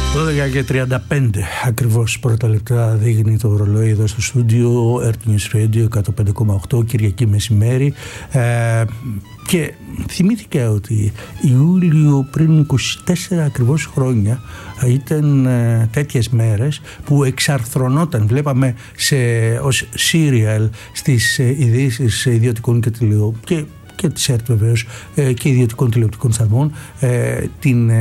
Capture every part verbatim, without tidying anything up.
δώδεκα και τριάντα πέντε ακριβώς πρώτα λεπτά δείχνει το ρολόι εδώ στο στούντιο Earth News Radio εκατόν πέντε κόμμα οκτώ, Κυριακή μεσημέρι. Ε, και θυμήθηκα ότι Ιούλιο πριν είκοσι τέσσερα ακριβώς χρόνια ήταν ε, τέτοιες μέρες που εξαρθρωνόταν, βλέπαμε σε, ως σύριαλ στις ε, ειδήσεις ιδιωτικών και τηλεο και και της ΕΡΤ βεβαίως και ιδιωτικών τηλεοπτικών σταθμών την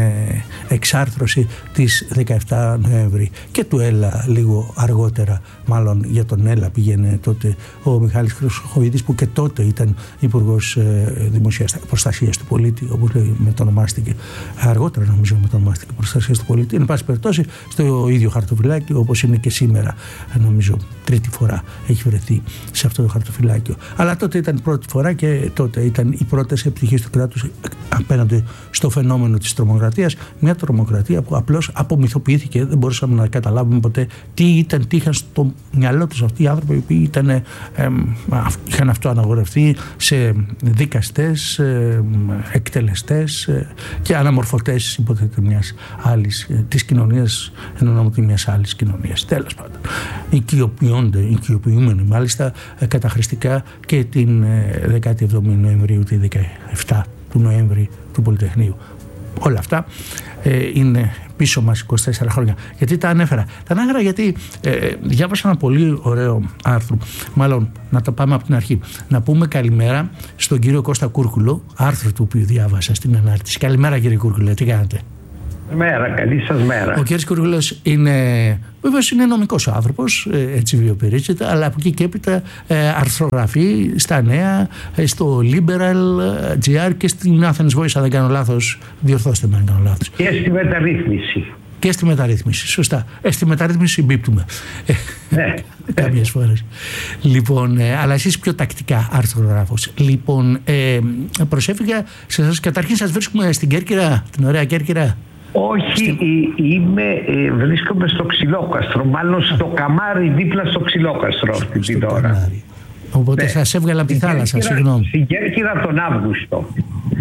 εξάρθρωση της δεκαεφτά Νοέμβρη και του ΕΛΑ λίγο αργότερα, μάλλον για τον ΕΛΑ πήγαινε τότε ο Μιχάλης Χρυσοχοΐδης, που και τότε ήταν Υπουργός Δημοσίας Προστασίας του Πολίτη, όπως λέει, μετονομάστηκε αργότερα, νομίζω μετονομάστηκε Προστασίας του Πολίτη, εν πάση περιπτώσει στο ίδιο χαρτοφυλάκιο όπως είναι και σήμερα, νομίζω τρίτη φορά έχει βρεθεί σε αυτό το χαρτοφυλάκιο, αλλά τότε ήταν πρώτη φορά και τότε ήταν οι πρώτες επιτυχίες του κράτους απέναντι στο φαινόμενο της τρομοκρατίας. Μια τρομοκρατία που απλώς απομυθοποιήθηκε, δεν μπορούσαμε να καταλάβουμε ποτέ τι ήταν, τι είχαν στο μυαλό τους αυτοί οι άνθρωποι οι οποίοι ήταν, ε, ε, είχαν αυτό αναγορευτεί σε δικαστές, ε, εκτελεστές ε, και αναμορφωτές υποθέτω μιας άλλης, ε, της κοινωνίας, εν ονόματι μιας άλλης κοινωνίας. Τέλος πάντων, οικειοποιούνται, οικειοποιούμενοι μάλιστα ε, καταχρηστικά και την ε, δεκάτη εβδόμη Νοεμβρίου, τη δεκαεφτά του Νοέμβρη του Πολυτεχνείου. Όλα αυτά ε, είναι πίσω μας είκοσι τέσσερα χρόνια. Γιατί τα ανέφερα? Τα ανέφερα γιατί ε, διάβασα ένα πολύ ωραίο άρθρο. Μάλλον να τα πάμε από την αρχή. Να πούμε καλημέρα στον κύριο Κώστα Κούρκουλο, άρθρο του οποίου διάβασα στην ανάρτηση. Καλημέρα κύριε Κούρκουλο, τι κάνετε? Μέρα, καλή σας μέρα. Ο κ. Κουρκουλός είναι, βέβαιως είναι νομικός άνθρωπος, έτσι βιοπερίζεται, αλλά από εκεί και έπειτα ε, αρθρογραφεί στα νέα, στο Liberal τζι αρ και στην Athens Voice, αν δεν κάνω λάθος, διορθώστε με αν κάνω λάθος. Και στη μεταρρύθμιση. Και στη μεταρρύθμιση, σωστά. Ε, στη μεταρρύθμιση συμπίπτουμε. Ναι. Κάποιες φορές. Λοιπόν, ε, αλλά εσείς πιο τακτικά αρθρογράφος. Λοιπόν, ε, προσέφυγα σε εσάς, καταρχήν σας βρίσκουμε στην Κέρκυρα, την ωραία Κέρκυρα. Όχι, Στην... είμαι, ε, βρίσκομαι στο Ξυλόκαστρο, μάλλον στο Καμάρι, δίπλα στο Ξυλόκαστρο αυτή την ώρα. Οπότε ναι, σας έβγαλα από τη θάλασσα, συγγνώμη. Στην Κέρκυρα τον Αύγουστο.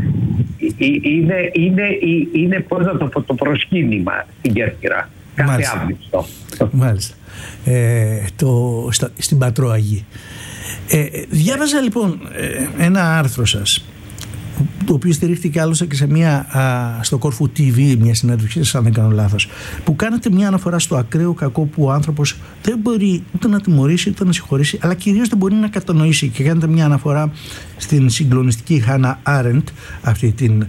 Είναι, είναι, είναι πώς να το πω, το προσκύνημα στην Κέρκυρα. Κάθε Μάλιστα. Αύγουστο. Μάλιστα. Ε, το, στα, στην Πατρόαγη. Ε, διάβαζα λοιπόν ε, ένα άρθρο σας, το οποίο στηρίχθηκε άλλωστε και σε μια α, στο Κόρφου τι βι, μια συνέντευξη σας, αν δεν κάνω λάθος, που κάνετε μια αναφορά στο ακραίο κακό που ο άνθρωπος δεν μπορεί ούτε να τιμωρήσει ούτε να συγχωρήσει, αλλά κυρίως δεν μπορεί να κατανοήσει, και κάνετε μια αναφορά στην συγκλονιστική Χάνα Άρεντ, αυτή την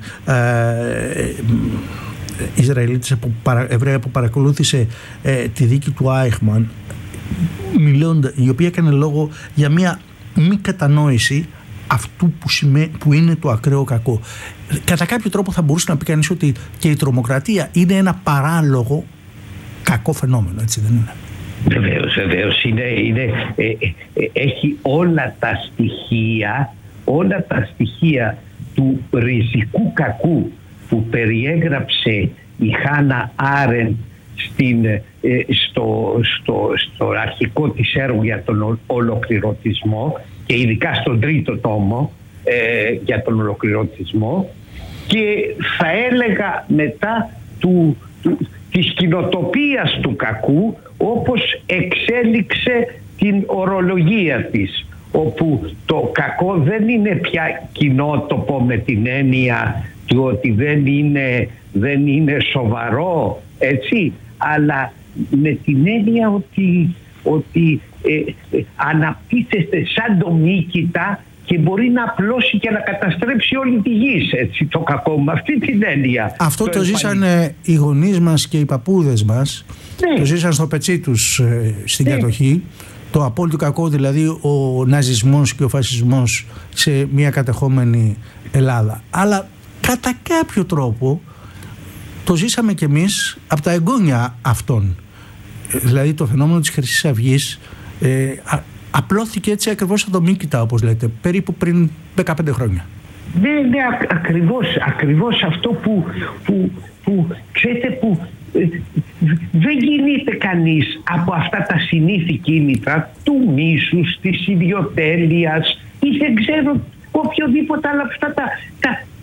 ε, Ισραηλίτισσα που, Εβραία που παρακολούθησε ε, τη δίκη του Άιχμαν, μιλώντα, η οποία έκανε λόγο για μια μη κατανόηση αυτού που, σημαίνει, που είναι το ακραίο κακό. Κατά κάποιο τρόπο θα μπορούσε να πει κανείς ότι και η τρομοκρατία είναι ένα παράλογο κακό φαινόμενο, έτσι δεν είναι? Βεβαίως, βεβαίως. Είναι, είναι, ε, ε, έχει όλα τα στοιχεία, όλα τα στοιχεία του ριζικού κακού που περιέγραψε η Χάνα Άρεντ στην, ε, στο, στο, στο αρχικό της έργο για τον ολοκληρωτισμό, και ειδικά στον τρίτο τόμο ε, για τον ολοκληρωτισμό, και θα έλεγα μετά του, του, της κοινοτοπίας του κακού, όπως εξέλιξε την ορολογία της, όπου το κακό δεν είναι πια κοινότοπο με την έννοια του ότι δεν είναι, δεν είναι σοβαρό, έτσι, αλλά με την έννοια ότι, ότι ε, ε, αναπτύσσεται σαν το μύκητα και μπορεί να απλώσει και να καταστρέψει όλη τη γη, έτσι, το κακό, με αυτή την έννοια. Αυτό το, το ζήσανε οι γονείς μας και οι παππούδες μας, ναι. Το ζήσαν στο πετσί τους ε, στην ναι. κατοχή. Το απόλυτο κακό, δηλαδή ο ναζισμός και ο φασισμός σε μια κατεχόμενη Ελλάδα. Αλλά κατά κάποιο τρόπο το ζήσαμε κι εμείς από τα εγγόνια αυτών. Δηλαδή το φαινόμενο της Χρυσής Αυγής ε, α, απλώθηκε έτσι ακριβώς σαν το μύκητα, όπως λέτε, περίπου πριν δεκαπέντε χρόνια. Ναι, ναι, α, ακριβώς, ακριβώς αυτό που, που, που ξέρετε, που ε, δεν γίνεται κανείς από αυτά τα συνήθη κίνητρα του μίσους, της ιδιοτέλειας ή δεν ξέρω οποιοδήποτε άλλα αυτά τα, τα, τα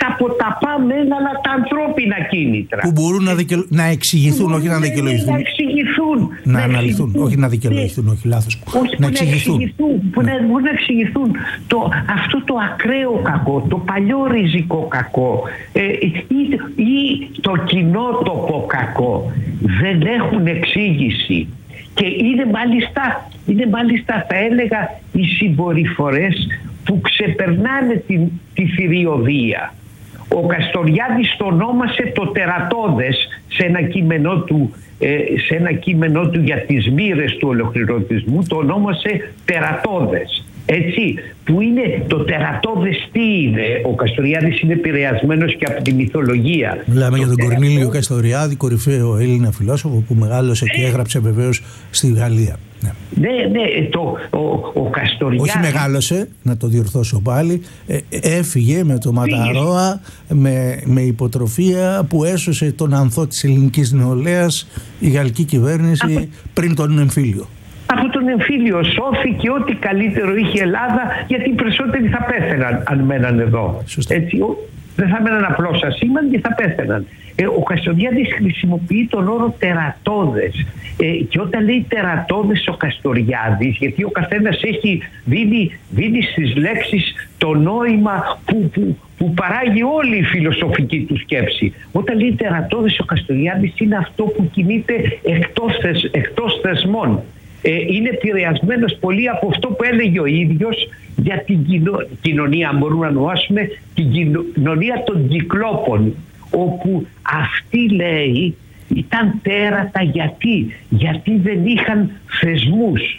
από τα παμένα, αλλά τα ανθρώπινα κίνητρα. Που μπορούν να, δικαιο... να εξηγηθούν, όχι να δικαιολογηθούν. Να εξηγηθούν. Να, να αναλυθούν, όχι να δικαιολογηθούν, όχι λάθος. Όχι, να εξηγηθούν. Που να μπορούν να εξηγηθούν. Το, αυτό το ακραίο κακό, το παλιό ριζικό κακό ε, ή, ή το κοινότοπο κακό δεν έχουν εξήγηση. Και είναι μάλιστα, είναι μάλιστα θα έλεγα οι συμπεριφορές που ξεπερνάνε τη, τη θηριωδία. Ο Καστοριάδης το ονόμασε το τερατώδες σε ένα κείμενό του, ε, σε ένα κείμενό του για τις μοίρες του ολοκληρωτισμού, το ονόμασε τερατώδες. Έτσι, που είναι το τερατώδες τι είναι? Ο Καστοριάδης είναι επηρεασμένος και από τη μυθολογία. Μιλάμε για τον τερατώδες... Κορνήλιο Καστοριάδη, κορυφαίο Έλληνα φιλόσοφο που μεγάλωσε και έγραψε βεβαίως στη Γαλλία. Ναι, ναι, ναι το, ο, ο Καστοριάδης... Όχι μεγάλωσε, να το διορθώσω πάλι, ε, έφυγε με το Ματαρόα, με, με υποτροφία που έσωσε τον ανθό της ελληνικής νεολαίας η γαλλική κυβέρνηση από... πριν τον εμφύλιο. Από τον εμφύλιο σώθηκε, ό,τι καλύτερο είχε η Ελλάδα, γιατί οι περισσότεροι θα πέθαιναν αν μέναν εδώ. Έτσι, δεν θα μέναν απλώς ασήμαντοι και θα πέθαιναν. Ε, ο Καστοριάδης χρησιμοποιεί τον όρο τερατώδες. Ε, και όταν λέει τερατώδες ο Καστοριάδης, γιατί ο καθένας έχει δίνει, δίνει στις λέξεις το νόημα που, που, που παράγει όλη η φιλοσοφική του σκέψη. Όταν λέει τερατώδες ο Καστοριάδης είναι αυτό που κινείται εκτός, θεσ, εκτός θεσμών. Ε, είναι επηρεασμένος πολύ από αυτό που έλεγε ο ίδιος για την κοινο, κοινωνία, αν μπορούμε να νοάσουμε, την κοινωνία των κυκλόπων, όπου αυτοί, λέει, ήταν τέρατα. Γιατί? Γιατί δεν είχαν θεσμούς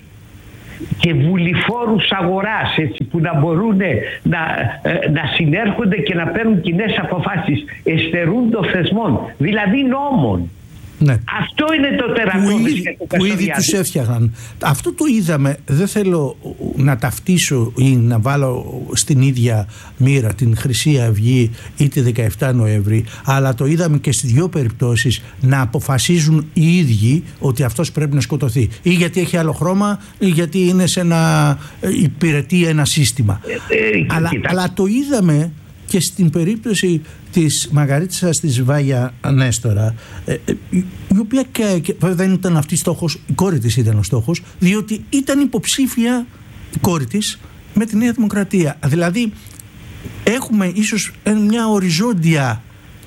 και βουληφόρους αγοράς, έτσι, που να μπορούν να, να συνέρχονται και να παίρνουν κοινές αποφάσεις. Εστερούν των θεσμών, δηλαδή νόμων. Ναι. Αυτό είναι το τερατώδες για το που ήδη τους έφτιαγαν. Αυτό το είδαμε, δεν θέλω να ταυτίσω ή να βάλω στην ίδια μοίρα την Χρυσή Αυγή ή τη δεκαεφτά Νοέμβρη, αλλά το είδαμε και στις δύο περιπτώσεις να αποφασίζουν οι ίδιοι ότι αυτός πρέπει να σκοτωθεί, ή γιατί έχει άλλο χρώμα ή γιατί είναι σε ένα, υπηρετεί ένα σύστημα. ε, ε, αλλά, αλλά το είδαμε και στην περίπτωση της Μαργαρίτισσας της Βάγια Νέστορα, ε, ε, η οποία και, και, δεν ήταν αυτή στόχος, η κόρη της ήταν ο στόχος, διότι ήταν υποψήφια η κόρη της με τη Νέα Δημοκρατία. Δηλαδή έχουμε ίσως μια οριζόντια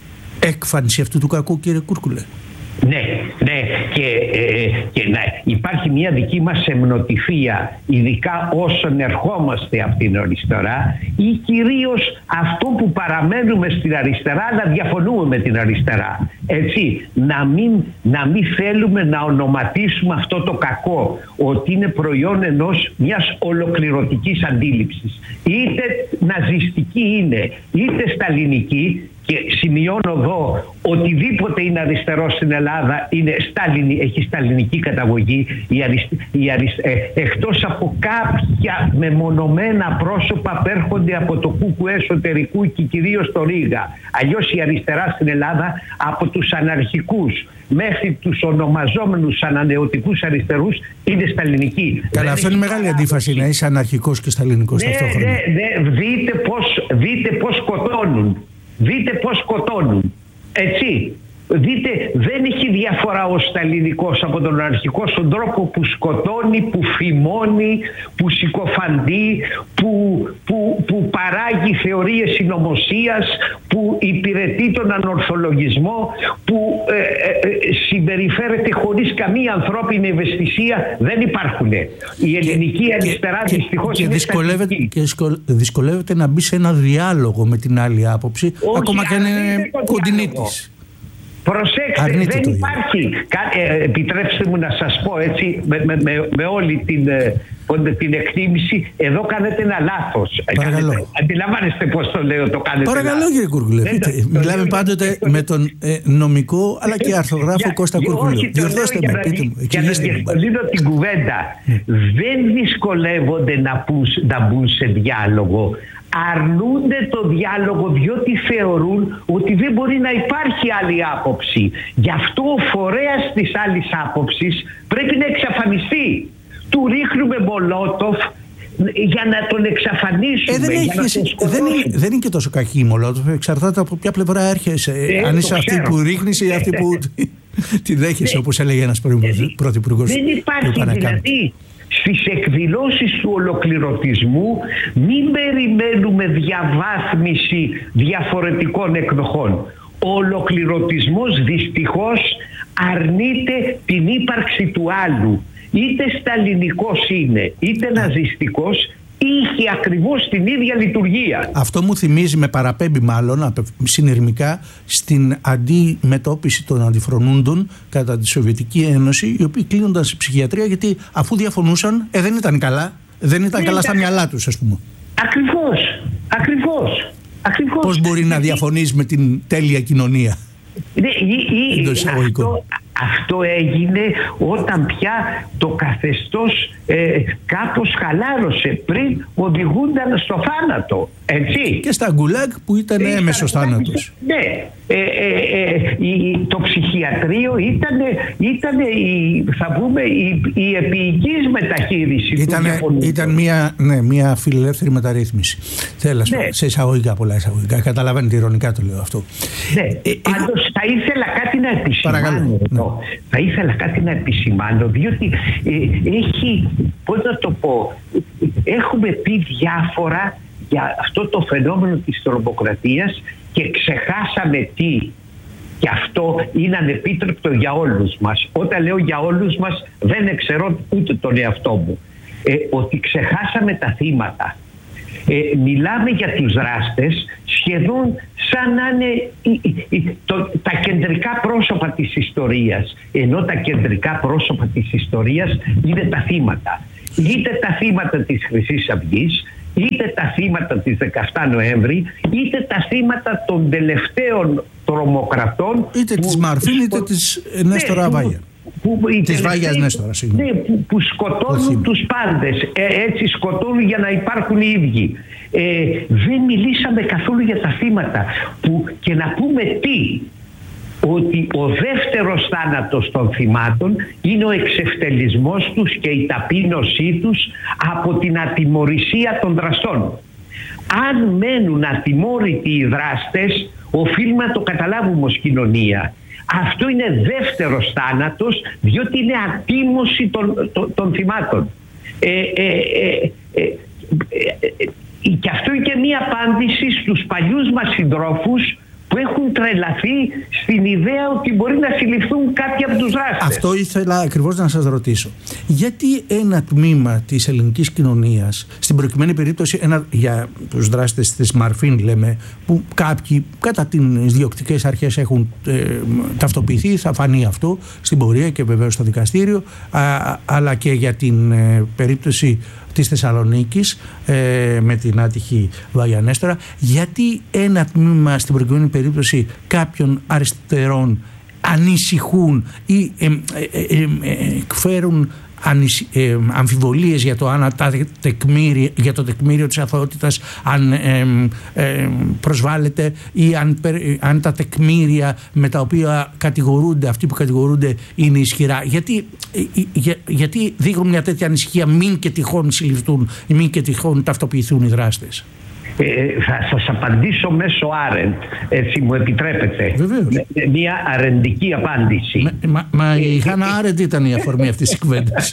έκφανση αυτού του κακού, κύριε Κούρκουλε. Ναι, ναι, και, ε, και να υπάρχει μια δική μας εμνοτυφία, ειδικά όσων ερχόμαστε από την αριστερά, ή κυρίως αυτό που παραμένουμε στην αριστερά αλλά διαφωνούμε με την αριστερά. Έτσι, να μην, να μην θέλουμε να ονοματίσουμε αυτό το κακό ότι είναι προϊόν ενός μιας ολοκληρωτικής αντίληψης. Είτε ναζιστική είναι, είτε σταλινική. Και σημειώνω εδώ, οτιδήποτε είναι αριστερό στην Ελλάδα είναι σταλινι, έχει σταλινική καταγωγή. Η αριστε, η αριστε, ε, εκτός από κάποια μεμονωμένα πρόσωπα που έρχονται από το κούκου εσωτερικού και κυρίως το Ρήγα. Αλλιώς η αριστερά στην Ελλάδα, από τους αναρχικούς μέχρι τους ονομαζόμενους ανανεωτικούς αριστερούς, είναι σταλινική. Καλά, αυτό είναι μεγάλη αντίφαση, να είσαι αναρχικός και σταλινικός ναι, ταυτόχρονα. Ναι, ναι, δείτε πώς, δείτε πώς σκοτώνουν. Δείτε πώς σκοτώνουν. Έτσι. Δείτε, δεν έχει διαφορά ο σταλινικός από τον αρχικό στον τρόπο που σκοτώνει, που φημώνει, που συκοφαντεί, που, που, που παράγει θεωρίες συνωμοσίας, που υπηρετεί τον ανορθολογισμό, που ε, ε, συμπεριφέρεται χωρίς καμία ανθρώπινη ευαισθησία. Δεν υπάρχουν. Η ελληνική και, αριστερά και, δυστυχώς και, είναι δυσκολεύεται, και δυσκολεύεται να μπει σε ένα διάλογο με την άλλη άποψη. Όχι, ακόμα και αν είναι κοντινή της. Προσέξτε, αρνείται δεν υπάρχει. Ε, επιτρέψτε μου να σας πω έτσι, με, με, με, με όλη την, ε, την εκτίμηση, εδώ κάνετε ένα λάθος. Κάνετε, αντιλαμβάνεστε πώς το λέω, το κάνετε. Παρακαλώ, κύριε Κούρκουλε. Μιλάμε πάντοτε με τον ε, νομικό αλλά και αρθογράφο Κώστα Κούρκουλε. Διορθώστε με, πείτε μου. Για να διευκολύνω την κουβέντα, δεν δυσκολεύονται να, πούς, να μπουν σε διάλογο. Αρνούνται το διάλογο διότι θεωρούν ότι δεν μπορεί να υπάρχει άλλη άποψη. Γι' αυτό ο φορέας της άλλης άποψης πρέπει να εξαφανιστεί. Του ρίχνουμε Μολότοφ, για να τον εξαφανίσουμε. Ε, δεν, για έχεις, να τον δεν, είναι, δεν είναι και τόσο κακή η Μολότοφ. Εξαρτάται από ποια πλευρά έρχεσαι. Ε, αν είσαι αυτή ξέρω. που ρίχνεις ή αυτή που τη δέχεσαι, ε, όπως έλεγε ένας πρωθυπουργός. Δεν υπάρχει δηλαδή. Στις εκδηλώσεις του ολοκληρωτισμού μην περιμένουμε διαβάθμιση διαφορετικών εκδοχών. Ο ολοκληρωτισμός δυστυχώς αρνείται την ύπαρξη του άλλου. Είτε σταλινικός είναι, είτε ναζιστικός, είχε ακριβώς την ίδια λειτουργία. Αυτό μου θυμίζει, με παραπέμπει μάλλον συνειρμικά, στην αντιμετώπιση των αντιφρονούντων κατά τη Σοβιετική Ένωση, οι οποίοι κλείνονταν σε ψυχιατρία γιατί αφού διαφωνούσαν, ε, δεν ήταν καλά. Δεν ήταν καλά στα μυαλά τους, ας πούμε. Ακριβώς. Ακριβώς. Ακριβώς. Πώς μπορεί να διαφωνείς με την τέλεια κοινωνία? Ναι, ή, ή, αυτό, αυτό έγινε όταν πια το καθεστώς ε, κάπως χαλάρωσε, πριν οδηγούνταν στο θάνατο, έτσι. Και στα γκουλάγ που ήταν ε, έμεσος θάνατος. Ναι, ε, ε, ε, η, το ψυχιατρίο ήταν, ήταν η, θα πούμε, η, η επίοικης μεταχείριση. Ήτανε, του ήταν μια, ναι, μια φιλελεύθερη μεταρρύθμιση. Θέλω ναι. σε εισαγωγικά, πολλά εισαγωγικά. Καταλαβαίνετε, ηρωνικά το λέω αυτό. Ναι, ε, πάντως ε, θα ήθελα κάτι να επισημάνω. Ναι. Θα ήθελα κάτι να επισημάνω, διότι ε, έχει, πώς να το πω, έχουμε πει διάφορα για αυτό το φαινόμενο της τρομοκρατίας και ξεχάσαμε τι. Και αυτό είναι ανεπίτρεπτο για όλους μας. Όταν λέω για όλους μας, δεν εξαιρώ ούτε τον εαυτό μου. Ε, ότι ξεχάσαμε τα θύματα. Ε, μιλάμε για τους δράστες σχεδόν σαν να είναι η, η, το, τα κεντρικά πρόσωπα της ιστορίας, ενώ τα κεντρικά πρόσωπα της ιστορίας είναι τα θύματα. Είτε τα θύματα της Χρυσής Αυγής, είτε τα θύματα της δεκαεφτά Νοέμβρη, είτε τα θύματα των τελευταίων τρομοκρατών, είτε που, της Μαρφίν είτε που, της Νέστορα ναι, Βάγια. Που, της Βάγιας Νέστορα, ναι, που, που σκοτώνουν τους πάντες. Ε, έτσι σκοτώνουν για να υπάρχουν οι ίδιοι. Ε, δεν μιλήσαμε καθόλου για τα θύματα. Που, και να πούμε τι, ότι ο δεύτερος θάνατος των θυμάτων είναι ο εξευτελισμός τους και η ταπείνωσή τους από την ατιμωρησία των δραστών. Αν μένουν ατιμόρυτοι οι δράστες, οφείλουμε να το καταλάβουμε ως κοινωνία. Αυτό είναι δεύτερος θάνατος, διότι είναι ατίμωση των, των, των θυμάτων. Ε, ε, ε, ε, ε, ε, και αυτό είναι και μία απάντηση στους παλιούς μας συντρόφους που έχουν τρελαθεί στην ιδέα ότι μπορεί να συλληφθούν κάποιοι από τους δράστες. Αυτό ήθελα ακριβώς να σας ρωτήσω. Γιατί ένα τμήμα της ελληνικής κοινωνίας, στην προκειμένη περίπτωση ένα, για τους δράστες της Μαρφίν λέμε, που κάποιοι κατά τις διοκτικές αρχές έχουν ε, ταυτοποιηθεί, θα φανεί αυτό στην πορεία και βεβαίως στο δικαστήριο, α, αλλά και για την ε, περίπτωση της Θεσσαλονίκης ε, με την άτυχη Βάγια Νέστορα, γιατί ένα τμήμα στην προηγούμενη περίπτωση κάποιων αριστερών ανησυχούν ή ε, ε, ε, ε, εκφέρουν ανησυ, ε, αμφιβολίες για το, αν τα τεκμήρια, για το τεκμήριο της αθωότητας, αν ε, ε, προσβάλλεται ή αν, αν τα τεκμήρια με τα οποία κατηγορούνται, αυτοί που κατηγορούνται, είναι ισχυρά. Γιατί, ε, για, γιατί δείχνουν μια τέτοια ανησυχία, μην και τυχόν συλληφθούν ή μην και τυχόν ταυτοποιηθούν οι δράστες? Ε, θα σας απαντήσω μέσω Άρεντ, έτσι μου επιτρέπετε. Βεβαίως. Με, μια αρεντική απάντηση. Με, μα μα ε, η Χάνα Άρεντ ήταν η αφορμή αυτής της κουβέντας.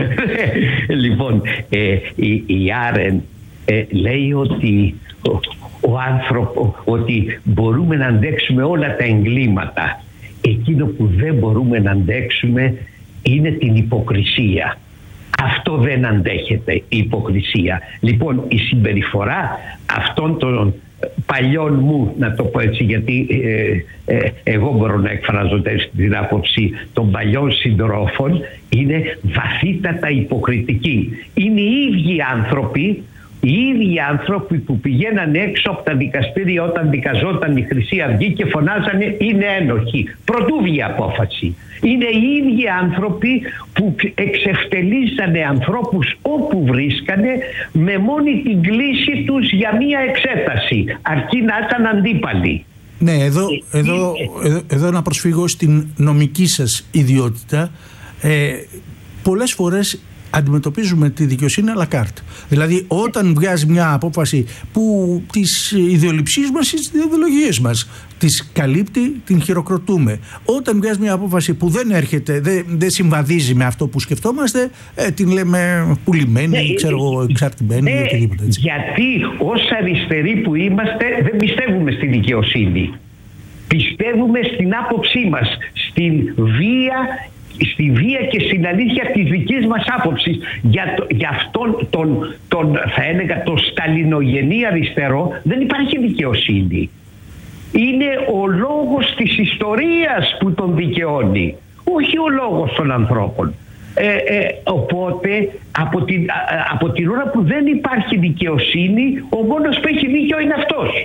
Λοιπόν, ε, η, η Άρεντ ε, λέει ότι ο, ο άνθρωπο, ότι μπορούμε να αντέξουμε όλα τα εγκλήματα. Εκείνο που δεν μπορούμε να αντέξουμε είναι την υποκρισία. Αυτό δεν αντέχεται, η υποκρισία. Λοιπόν, η συμπεριφορά αυτών των παλιών μου, να το πω έτσι, γιατί ε, ε, εγώ μπορώ να εκφράζω την άποψη των παλιών συντρόφων, είναι βαθύτατα υποκριτική. Είναι οι ίδιοι άνθρωποι, οι ίδιοι άνθρωποι που πηγαίναν έξω από τα δικαστήρια όταν δικαζόταν η Χρυσή Αυγή και φωνάζανε είναι ένοχοι. Πρωτού βγει η απόφαση. Είναι οι ίδιοι άνθρωποι που εξευτελίζανε ανθρώπους όπου βρίσκανε με μόνη την κλίση τους για μία εξέταση, αρκεί να ήταν αντίπαλοι. Ναι, εδώ, εδώ, εδώ, εδώ να προσφύγω στην νομική σας ιδιότητα. Ε, πολλές φορές αντιμετωπίζουμε τη δικαιοσύνη à la carte. Δηλαδή όταν βγάζει μια απόφαση που τις ιδεολειψίες μας ή τις ιδεολογίες μας τις καλύπτει, την χειροκροτούμε. Όταν βγάζει μια απόφαση που δεν έρχεται, δεν, δεν συμβαδίζει με αυτό που σκεφτόμαστε, ε, την λέμε πουλημένη, ναι, ξέρω εγώ, εξαρτημένη, ναι, οτιδήποτε έτσι. Γιατί ως αριστεροί που είμαστε δεν πιστεύουμε στη δικαιοσύνη. Πιστεύουμε στην άποψή μας, στην βία, στη βία και στην αλήθεια της δικής μας άποψης. Για, το, για αυτόν τον, τον, θα έλεγα, το σταλινογενή αριστερό δεν υπάρχει δικαιοσύνη. Είναι ο λόγος της ιστορίας που τον δικαιώνει, όχι ο λόγος των ανθρώπων. Ε, ε, οπότε από την, α, από την ώρα που δεν υπάρχει δικαιοσύνη, ο μόνος που έχει δίκιο είναι αυτός.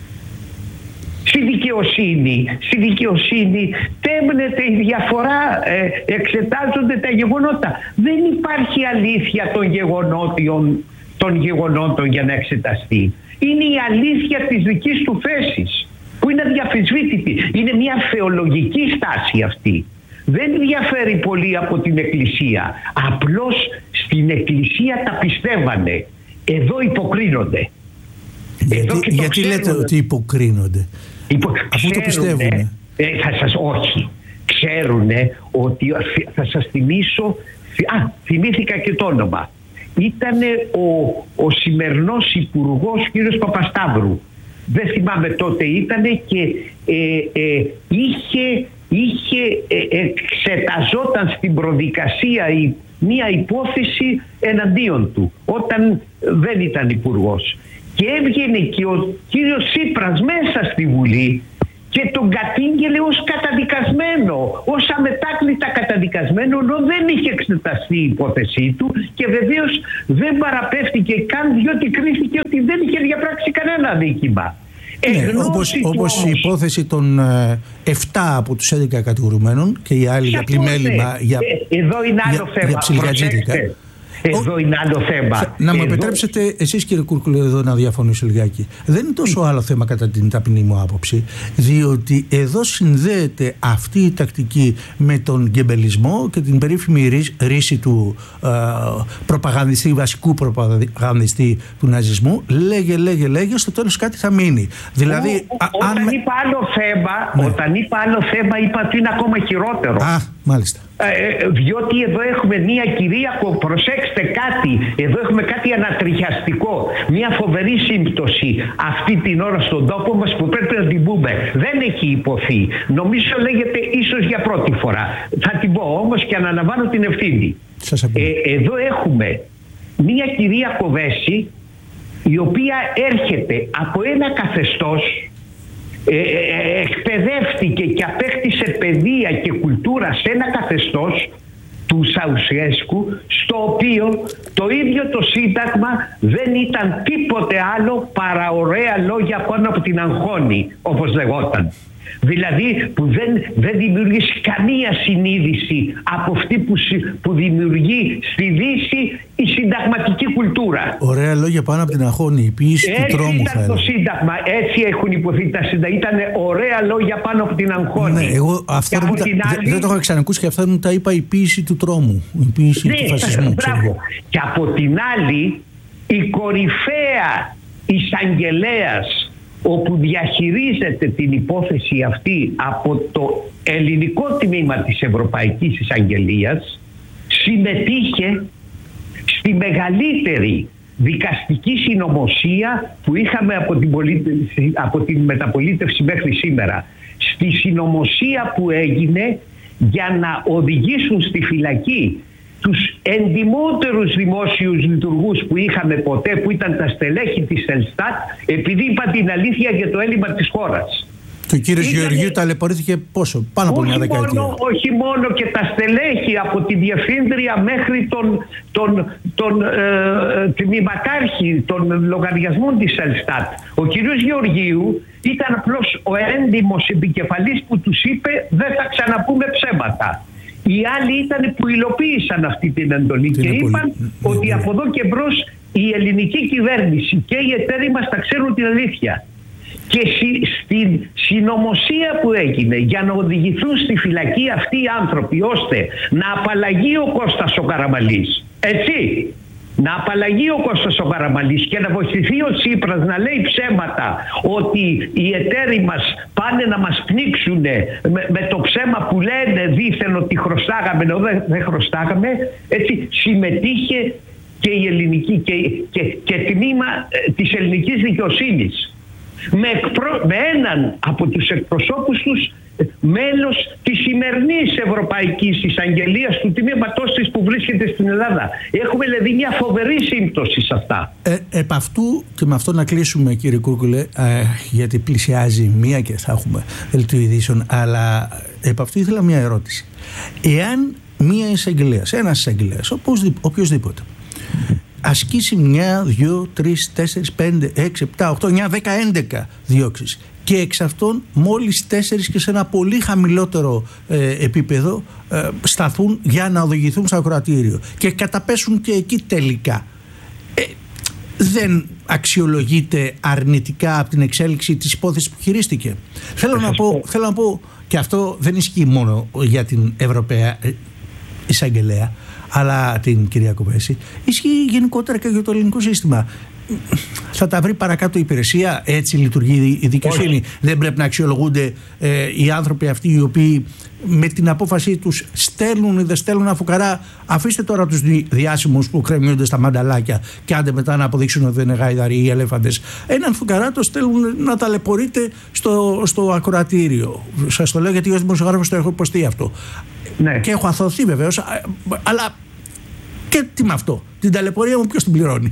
Στη δικαιοσύνη, στη δικαιοσύνη τέμνεται η διαφορά, ε, εξετάζονται τα γεγονότα. Δεν υπάρχει αλήθεια των γεγονότων, των γεγονότων για να εξεταστεί. Είναι η αλήθεια της δικής του θέσης, που είναι αδιαφυσβήτητη. Είναι μια θεολογική στάση αυτή. Δεν διαφέρει πολύ από την Εκκλησία. Απλώς στην Εκκλησία τα πιστεύανε. Εδώ υποκρίνονται. Γιατί, Εδώ γιατί λέτε ότι υποκρίνονται? Υπο... Αφού το πιστεύουν. Ε, θα σας, όχι. Ξέρουν ότι, θα σας θυμίσω, α, θυμήθηκα και το όνομα. Ήταν ο, ο σημερινός υπουργός κ. Παπασταύρου. Δεν θυμάμαι τότε ήτανε και ε, ε, είχε, είχε ε, εξεταζόταν στην προδικασία η, μία υπόθεση εναντίον του όταν δεν ήταν υπουργός. Και έβγαινε και ο κύριος Τσίπρας μέσα στη Βουλή και τον κατήγγελε ως καταδικασμένο, ως αμετάκλητα καταδικασμένο, ενώ δεν είχε εξεταστεί η υπόθεσή του και βεβαίως δεν παραπέφτηκε καν διότι κρίθηκε ότι δεν είχε διαπράξει κανένα αδίκημα. Ναι, όπως, όπως η υπόθεση των ε, επτά από τους έντεκα κατηγορουμένων και οι άλλοι για πλημέλημα, για, ε, εδώ είναι άλλο για, θέμα. για ψιλιγατζίδικα. Εδώ είναι άλλο θέμα. Να μου εδώ... επιτρέψετε εσείς, κύριε Κούρκουλε, εδώ να διαφωνήσω λιγάκι. Δεν είναι τόσο άλλο θέμα κατά την ταπεινή μου άποψη, διότι εδώ συνδέεται αυτή η τακτική με τον γκεμπελισμό και την περίφημη ρίση του ε, προπαγανδιστή, βασικού προπαγανδιστή του ναζισμού. Λέγε, λέγε, λέγε, στο τέλος κάτι θα μείνει. Δηλαδή, ο, ο, όταν, αν... είπα άλλο θέμα, ναι. όταν είπα άλλο θέμα, είπα ότι είναι ακόμα χειρότερο. Α, μάλιστα. Ε, διότι εδώ έχουμε μία κυρίακο, προσέξτε κάτι, εδώ έχουμε κάτι ανατριχιαστικό, μία φοβερή σύμπτωση αυτή την ώρα στον τόπο μας που πρέπει να την πούμε. Δεν έχει υποθεί. Νομίζω λέγεται ίσως για πρώτη φορά. Θα την πω όμως και αναλαμβάνω την ευθύνη. Ε, εδώ έχουμε μία κυρία Κοβέση η οποία έρχεται από ένα καθεστώς, Ε, ε, εκπαιδεύτηκε και απέκτησε παιδεία και κουλτούρα σε ένα καθεστώς του Σαουσέσκου, στο οποίο το ίδιο το Σύνταγμα δεν ήταν τίποτε άλλο παρά ωραία λόγια πάνω από την αγχώνη, όπως λεγόταν. Δηλαδή που δεν, δεν δημιουργεί καμία συνείδηση από αυτή που, που δημιουργεί στη Δύση η συνταγματική κουλτούρα. Ωραία λόγια πάνω από την αγχώνη, η ποίηση του τρόμου. Έτσι ήταν το Σύνταγμα, έτσι έχουν υποθεί τα Σύνταγμα. Ήταν ωραία λόγια πάνω από την αγχώνη. Ναι, εγώ αυτό δεν, άλλη... δεν, δεν το έχω ξανακούσει και αυτά μου τα είπα η ποίηση του τρόμου, η ποίηση ναι, του φασισμού. Και από την άλλη η κορυφαία εισαγγελέας, όπου διαχειρίζεται την υπόθεση αυτή από το ελληνικό τμήμα της Ευρωπαϊκής Εισαγγελίας, συμμετείχε στη μεγαλύτερη δικαστική συνωμοσία που είχαμε από την, πολίτευση, από την μεταπολίτευση μέχρι σήμερα. Στη συνωμοσία που έγινε για να οδηγήσουν στη φυλακή τους εντιμότερους δημόσιους λειτουργούς που είχαμε ποτέ, που ήταν τα στελέχη της Ελστάτ, επειδή είπαν την αλήθεια για το έλλειμμα της χώρας. Και ο κύριος Ήταν... Γεωργίου ταλαιπωρήθηκε πόσο, πάνω από μια δεκαετία. Μόνο, όχι μόνο και τα στελέχη, από τη διευθύντρια μέχρι τον, τον, τον ε, τμήματάρχη των λογαριασμών της Ελστάτ. Ο κύριος Γεωργίου ήταν απλώς ο έντιμος επικεφαλής που τους είπε δεν θα ξαναπούμε ψέματα. Οι άλλοι ήταν που υλοποίησαν αυτή την εντολή και είπαν πολύ... ότι από εδώ και μπρος η ελληνική κυβέρνηση και οι εταίροι μας θα ξέρουν την αλήθεια. Και στην συνωμοσία που έγινε για να οδηγηθούν στη φυλακή αυτοί οι άνθρωποι ώστε να απαλλαγεί ο Κώστας ο Καραμαλής, Έτσι. Να απαλλαγεί ο Κώστας ο Καραμανλής και να βοηθηθεί ο Τσίπρας να λέει ψέματα ότι οι εταίροι μας πάνε να μας πνίξουν με, με το ψέμα που λένε δήθεν ότι χρωστάγαμε, ενώ δεν, δεν χρωστάγαμε. Έτσι συμμετείχε και η ελληνική και, και, και τμήμα ε, της ελληνικής δικαιοσύνης με, εκπρο, με έναν από τους εκπροσώπους τους μέλος της σημερινής Ευρωπαϊκής Εισαγγελίας του τμήματός της που βρίσκεται στην Ελλάδα. Έχουμε δηλαδή μια φοβερή σύμπτωση σε αυτά. Ε, επ' αυτού και με αυτό να κλείσουμε, κύριε Κούρκουλε, ε, γιατί πλησιάζει μία και θα έχουμε δελτίο ειδήσεων, αλλά επ' αυτού ήθελα μια ερώτηση. Εάν μία εισαγγελέας, ένας εισαγγελέας, οποιοσδήποτε, ασκήσει μια, δύο, τρεις, τέσσερις, πέντε, έξι, επτά, οκτώ, εννιά, δέκα, έντεκα διώξεις και εξ αυτών μόλις τέσσερις και σε ένα πολύ χαμηλότερο ε, επίπεδο ε, σταθούν για να οδηγηθούν στο ακροατήριο και καταπέσουν και εκεί τελικά, ε, δεν αξιολογείται αρνητικά από την εξέλιξη της υπόθεσης που χειρίστηκε? Θέλω να πω, θέλω να πω, και αυτό δεν ισχύει μόνο για την Ευρωπαία Εισαγγελέα, αλλά την κυρία Κοβέση, ισχύει γενικότερα και για το ελληνικό σύστημα. Θα τα βρει παρακάτω η υπηρεσία, έτσι λειτουργεί η δικαιοσύνη? Δεν πρέπει να αξιολογούνται ε, οι άνθρωποι αυτοί οι οποίοι με την απόφασή τους στέλνουν ή δεν στέλνουν ένα φουκαρά? Αφήστε τώρα τους διάσημους που κρεμιούνται στα μανταλάκια και άντε μετά να αποδείξουν ότι δεν είναι γάιδαροι ή ελέφαντες. Έναν φουκαρά το στέλνουν να ταλαιπωρείται στο, στο ακροατήριο. Σας το λέω γιατί ως δημοσιογράφος το έχω υποστεί αυτό. Ναι. Και έχω αθωθεί βεβαίως, αλλά και τι με αυτό? Την ταλαιπωρία μου ποιος την πληρώνει?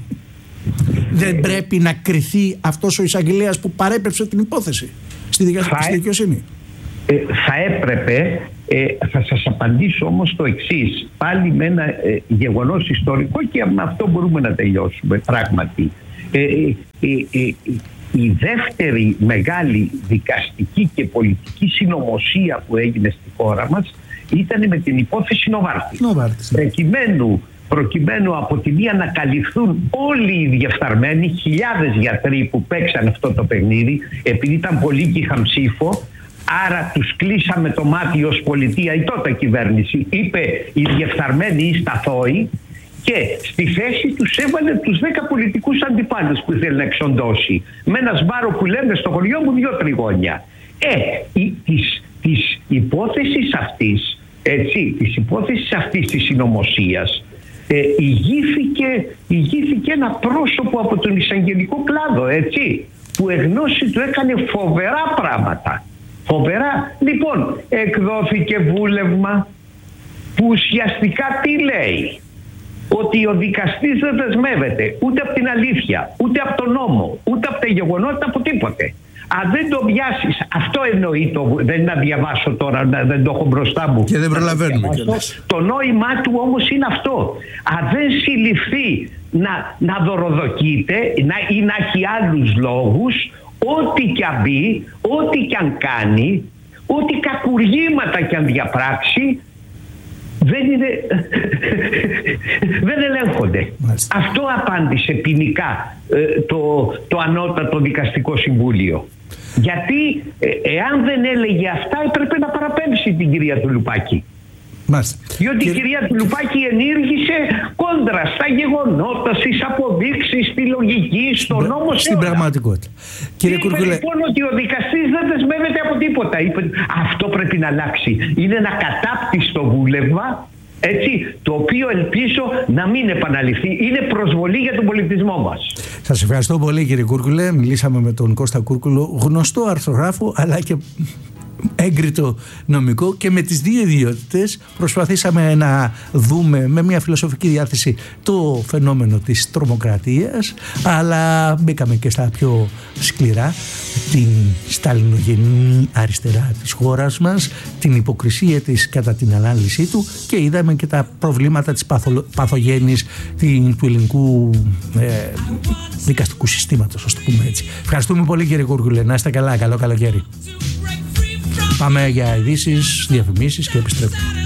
Δεν πρέπει να κριθεί αυτός ο εισαγγελέας που παρέπεψε την υπόθεση στη δικαιοσύνη? Ε, θα έπρεπε, ε, θα σας απαντήσω όμως το εξής, πάλι με ένα ε, γεγονός ιστορικό και με αυτό μπορούμε να τελειώσουμε πράγματι. Ε, ε, ε, ε, η δεύτερη μεγάλη δικαστική και πολιτική συνωμοσία που έγινε στη χώρα μας ήταν με την υπόθεση Νοβάρτη. Προκειμένου προκειμένου από τη μία να καλυφθούν όλοι οι διεφθαρμένοι, χιλιάδες γιατροί που παίξαν αυτό το παιχνίδι, επειδή ήταν πολλοί και είχαν ψήφο, άρα τους κλείσαμε το μάτι ως πολιτεία, η τότε κυβέρνηση είπε οι διεφθαρμένοι ή σταθόοι, και στη θέση τους έβαλε τους δέκα πολιτικούς αντιπάλους που ήθελε να εξοντώσει, με ένα σμπάρο που λέμε στο χωριό μου δυο τριγώνια. Ε, η, της, της υπόθεσης αυτής, έτσι, της υπόθεσης αυτής της συνωμοσίας, Ε, ηγήθηκε, ηγήθηκε ένα πρόσωπο από τον εισαγγελικό κλάδο, έτσι, που εγνώση του έκανε φοβερά πράγματα. Φοβερά. Λοιπόν, εκδόθηκε βούλευμα που ουσιαστικά τι λέει? Ότι ο δικαστής δεν δεσμεύεται ούτε από την αλήθεια, ούτε από τον νόμο, ούτε από τα γεγονότα, από τίποτε. Αν δεν το βιάσεις, αυτό εννοεί, το, δεν είναι να διαβάσω τώρα, δεν το έχω μπροστά μου. Και δεν προλαβαίνουμε. Το νόημά του όμως είναι αυτό. Αν δεν συλληφθεί να, να δωροδοκείται να, ή να έχει άλλους λόγους, ό,τι κι αν μπει, ό,τι κι αν κάνει, ό,τι κακουργήματα κι αν διαπράξει, δεν, είναι, δεν ελέγχονται. Μάλιστα. Αυτό απάντησε ποινικά ε, το, το ανώτατο δικαστικό συμβούλιο. Γιατί ε, εάν δεν έλεγε αυτά έπρεπε να παραπέμψει την κυρία Τουλουπάκη. Μάλιστα. Διότι και... η κυρία Τουλουπάκη ενήργησε κόντρα στα γεγονότα, στις αποδείξεις, στη λογική, στο Μπα... νόμο, στην πραγματικότητα. Κύριε είπε Κουρκουλέ... λοιπόν ότι ο δικαστής δεν δεσμεύεται από τίποτα. Είπε, αυτό πρέπει να αλλάξει. Είναι ένα κατάπτυστο βούλευμα, έτσι, το οποίο ελπίζω να μην επαναληφθεί. Είναι προσβολή για τον πολιτισμό μας. Σας ευχαριστώ πολύ, κύριε Κούρκουλε. Μιλήσαμε με τον Κώστα Κούρκουλο, γνωστό αρθρογράφο αλλά και έγκριτο νομικό, και με τις δύο ιδιότητες προσπαθήσαμε να δούμε με μια φιλοσοφική διάθεση το φαινόμενο της τρομοκρατίας, αλλά μπήκαμε και στα πιο σκληρά, την σταλινογενή αριστερά της χώρας μας, την υποκρισία της κατά την ανάλυση του, και είδαμε και τα προβλήματα της παθο, παθογένειας του ελληνικού ε, δικαστικού συστήματος, ας το πούμε έτσι. Ευχαριστούμε πολύ, κύριε Κούρκουλε. Να είστε καλά. Καλό καλοκαίρι. Πάμε για ειδήσεις, διαφημίσεις και επιστρέφουμε.